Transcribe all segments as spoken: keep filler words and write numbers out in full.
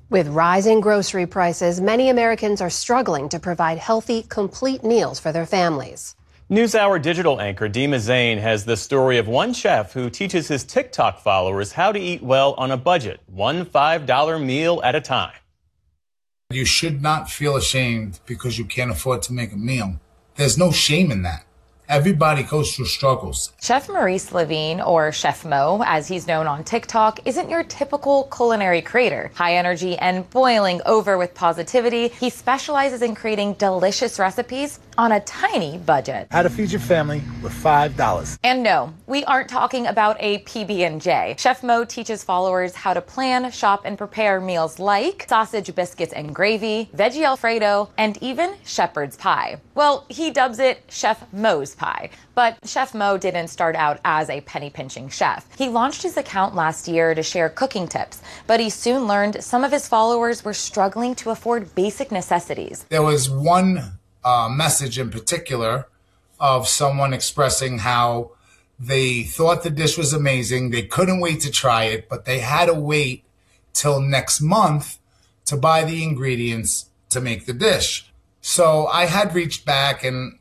With rising grocery prices, many Americans are struggling to provide healthy, complete meals for their families. NewsHour digital anchor Dima Zain has the story of one chef who teaches his TikTok followers how to eat well on a budget, one five dollar meal at a time. You should not feel ashamed because you can't afford to make a meal. There's no shame in that. Everybody goes through struggles. Chef Maurice Levine, or Chef Mo, as he's known on TikTok, isn't your typical culinary creator. High energy and boiling over with positivity, he specializes in creating delicious recipes on a tiny budget. How to feed your family with five dollars. And no, we aren't talking about a P B and J. Chef Mo teaches followers how to plan, shop, and prepare meals like sausage, biscuits, and gravy, veggie Alfredo, and even shepherd's pie. Well, he dubs it Chef Mo's pie. But Chef Mo didn't start out as a penny-pinching chef. He launched his account last year to share cooking tips, but he soon learned some of his followers were struggling to afford basic necessities. There was one uh, message in particular of someone expressing how they thought the dish was amazing, they couldn't wait to try it, but they had to wait till next month to buy the ingredients to make the dish. So I had reached back and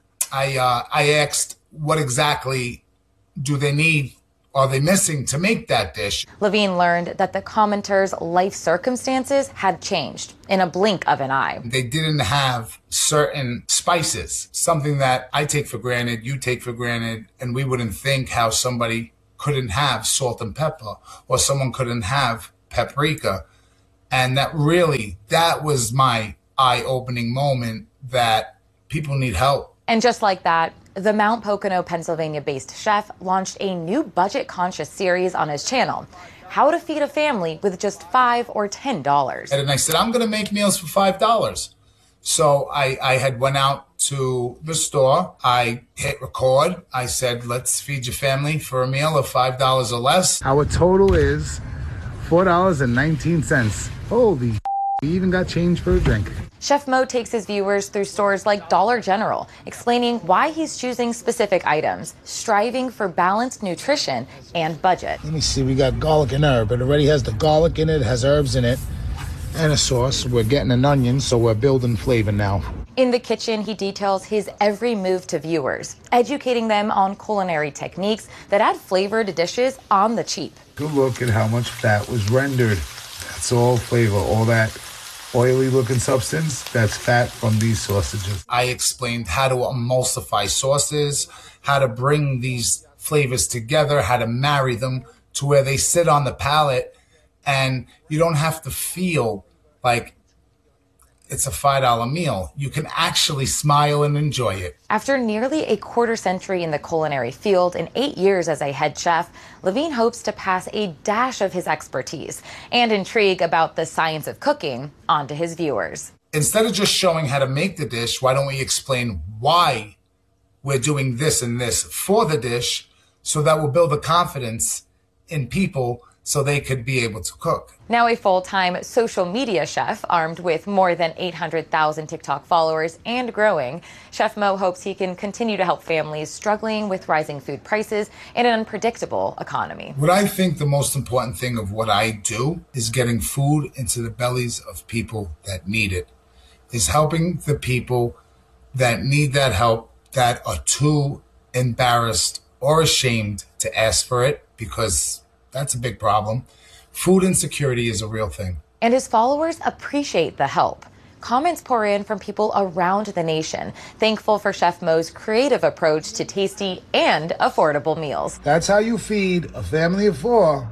I uh, I asked what exactly do they need, are they missing to make that dish? Levine learned that the commenters' life circumstances had changed in a blink of an eye. They didn't have certain spices, something that I take for granted, you take for granted, and we wouldn't think how somebody couldn't have salt and pepper or someone couldn't have paprika. And that really, that was my eye-opening moment that people need help. And just like that, the Mount Pocono, Pennsylvania-based chef launched a new budget-conscious series on his channel, How to Feed a Family with Just five or ten dollars. And I said, I'm going to make meals for five dollars. So I, I had went out to the store. I hit record. I said, let's feed your family for a meal of five dollars or less. Our total is four dollars and nineteen cents. Holy, we even got change for a drink. Chef Mo takes his viewers through stores like Dollar General, explaining why he's choosing specific items, striving for balanced nutrition and budget. Let me see, we got garlic and herb. It already has the garlic in it, it has herbs in it, and a sauce. We're getting an onion, so we're building flavor now. In the kitchen, he details his every move to viewers, educating them on culinary techniques that add flavor to dishes on the cheap. Good look at how much fat was rendered. That's all flavor, all that oily looking substance, that's fat from these sausages. I explained how to emulsify sauces, how to bring these flavors together, how to marry them to where they sit on the palate and you don't have to feel like it's a five dollar meal. You can actually smile and enjoy it. After nearly a quarter century in the culinary field and eight years as a head chef, Levine hopes to pass a dash of his expertise and intrigue about the science of cooking onto his viewers. Instead of just showing how to make the dish, why don't we explain why we're doing this and this for the dish so that will build the confidence in people so they could be able to cook. Now a full-time social media chef armed with more than eight hundred thousand TikTok followers and growing, Chef Mo hopes he can continue to help families struggling with rising food prices and an unpredictable economy. What I think the most important thing of what I do is getting food into the bellies of people that need it, is helping the people that need that help, that are too embarrassed or ashamed to ask for it, because that's a big problem. Food insecurity is a real thing. And his followers appreciate the help. Comments pour in from people around the nation, thankful for Chef Mo's creative approach to tasty and affordable meals. That's how you feed a family of four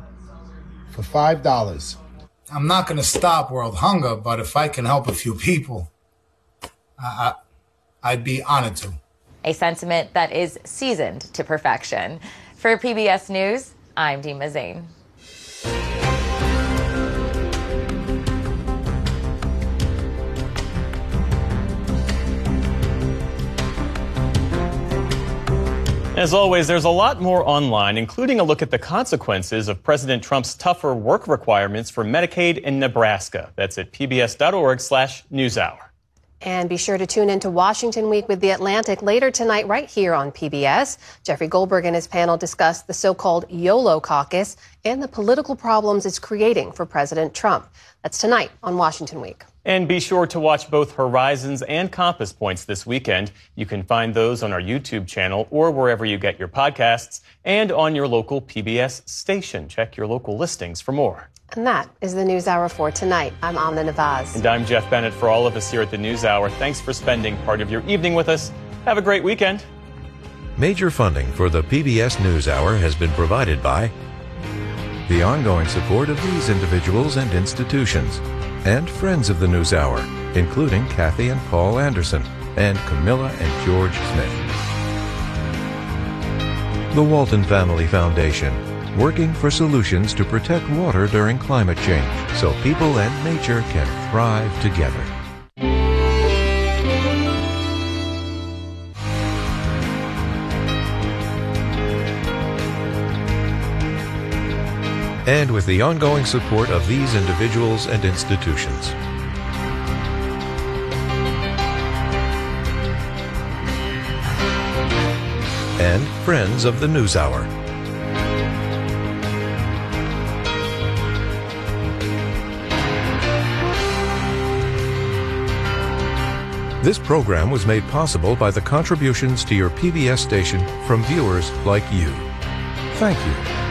for five dollars. I'm not going to stop world hunger, but if I can help a few people, I, I, I'd be honored to. A sentiment that is seasoned to perfection. For P B S News, I'm Dima Zain. As always, there's a lot more online, including a look at the consequences of President Trump's tougher work requirements for Medicaid in Nebraska. That's at pbs.org slash newshour. And be sure to tune into Washington Week with The Atlantic later tonight right here on P B S. Jeffrey Goldberg and his panel discuss the so-called YOLO caucus and the political problems it's creating for President Trump. That's tonight on Washington Week. And be sure to watch both Horizons and Compass Points this weekend. You can find those on our YouTube channel or wherever you get your podcasts and on your local P B S station. Check your local listings for more. And that is the NewsHour for tonight. I'm Amna Nawaz. And I'm Jeff Bennett. For all of us here at the NewsHour, thanks for spending part of your evening with us. Have a great weekend. Major funding for the P B S NewsHour has been provided by the ongoing support of these individuals and institutions and friends of the NewsHour, including Kathy and Paul Anderson and Camilla and George Smith. The Walton Family Foundation, working for solutions to protect water during climate change so people and nature can thrive together. And with the ongoing support of these individuals and institutions. And friends of the NewsHour. This program was made possible by the contributions to your P B S station from viewers like you. Thank you.